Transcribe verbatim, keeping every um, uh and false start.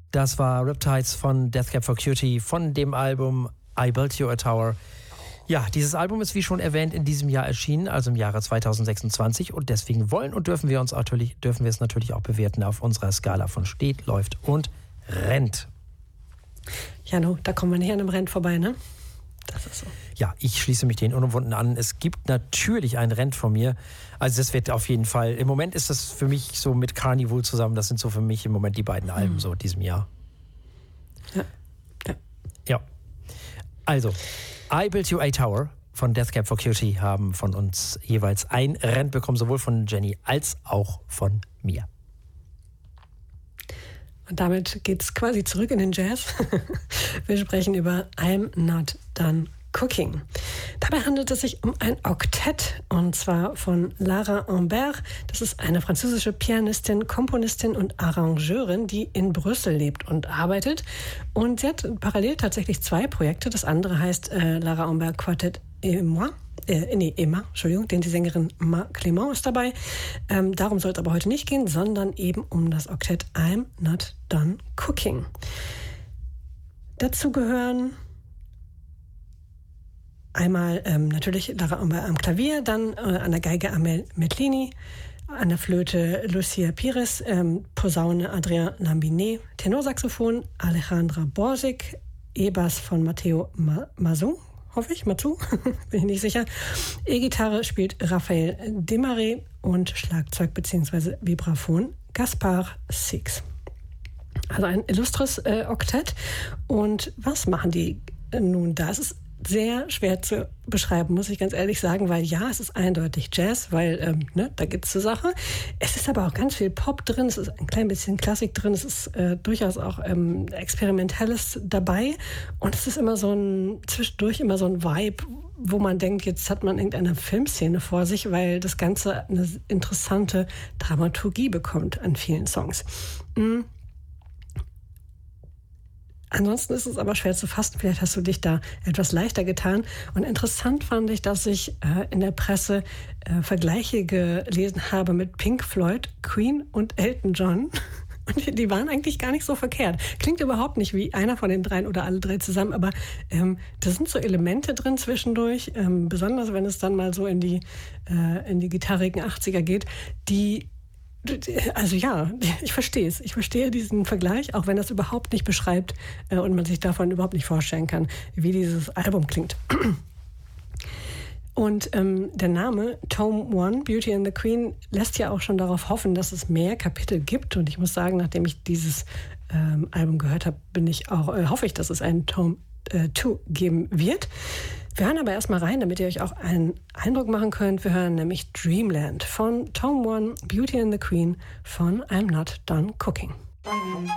Das war Riptides von Death Cab for Cutie von dem Album I Built You a Tower. Ja, dieses Album ist wie schon erwähnt in diesem Jahr erschienen, also im Jahre zwanzig sechsundzwanzig, und deswegen wollen und dürfen wir uns natürlich, dürfen wir es natürlich auch bewerten auf unserer Skala von steht, läuft und rennt. Ja, no, da kommen wir nicht an einem Rennen vorbei, ne? Das ist so. Ja, ich schließe mich den Unumwunden an. Es gibt natürlich ein Rennen von mir. Also das wird auf jeden Fall, im Moment ist das für mich so mit Carnival zusammen, das sind so für mich im Moment die beiden Alben mhm. so diesem Jahr. Ja. Ja. Ja. Also, I Built You a Tower von Death Cab for Cutie haben von uns jeweils ein Rennen bekommen, sowohl von Jenny als auch von mir. Und damit geht es quasi zurück in den Jazz. Wir sprechen über I'm Not Done Cooking. Dabei handelt es sich um ein Oktett, und zwar von Lara Humbert. Das ist eine französische Pianistin, Komponistin und Arrangeurin, die in Brüssel lebt und arbeitet. Und sie hat parallel tatsächlich zwei Projekte. Das andere heißt äh, Lara Humbert Quartet et moi. Äh, nee, Emma, Entschuldigung, denn die Sängerin Ma Clément ist dabei. Ähm, darum soll es aber heute nicht gehen, sondern eben um das Oktett I'm Not Done Cooking. Dazu gehören einmal ähm, natürlich Lara Humbert am Klavier, dann äh, an der Geige Amel Metlini, an der Flöte Lucia Pires, ähm, Posaune Adrien Lambinet, Tenorsaxophon Alejandra Borsig, E-Bass von Matteo Ma Mazou, hoffe ich, Mazou, bin ich nicht sicher. E-Gitarre spielt Raphael Desmarais und Schlagzeug bzw. Vibraphon Gaspard Six. Also ein illustres äh, Oktett. Und was machen die nun da? Es ist sehr schwer zu beschreiben, muss ich ganz ehrlich sagen, weil ja, es ist eindeutig Jazz, weil ähm, ne, da geht's zur Sache. Es ist aber auch ganz viel Pop drin, es ist ein klein bisschen Klassik drin, es ist äh, durchaus auch ähm, Experimentelles dabei, und es ist immer so ein, zwischendurch immer so ein Vibe, wo man denkt, jetzt hat man irgendeine Filmszene vor sich, weil das Ganze eine interessante Dramaturgie bekommt an vielen Songs. Mhm. Ansonsten ist es aber schwer zu fassen. Vielleicht hast du dich da etwas leichter getan. Und interessant fand ich, dass ich äh, in der Presse äh, Vergleiche gelesen habe mit Pink Floyd, Queen und Elton John. Und die waren eigentlich gar nicht so verkehrt. Klingt überhaupt nicht wie einer von den dreien oder alle drei zusammen, aber ähm, da sind so Elemente drin zwischendurch, ähm, besonders wenn es dann mal so in die, äh, in die gitarrigen achtziger geht, die Also ja, ich verstehe es. Ich verstehe diesen Vergleich, auch wenn das überhaupt nicht beschreibt äh, und man sich davon überhaupt nicht vorstellen kann, wie dieses Album klingt. Und ähm, der Name Tome One, Beauty and the Queen, lässt ja auch schon darauf hoffen, dass es mehr Kapitel gibt. Und ich muss sagen, nachdem ich dieses ähm, Album gehört habe, bin ich auch, äh, hoffe ich, dass es einen Tome äh, Two geben wird. Wir hören aber erstmal rein, damit ihr euch auch einen Eindruck machen könnt. Wir hören nämlich Dreamland von Tome One, Beauty and the Queen von I'm Not Done Cooking. Thank